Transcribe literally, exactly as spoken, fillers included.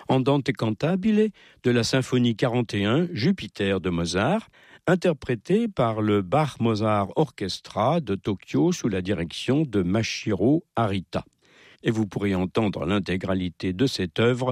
Andante cantabile de la symphonie quarante et un Jupiter de Mozart, interprétée par le Bach Mozart Orchestra de Tokyo sous la direction de Mashiro Arita. Et vous pourrez entendre l'intégralité de cette œuvre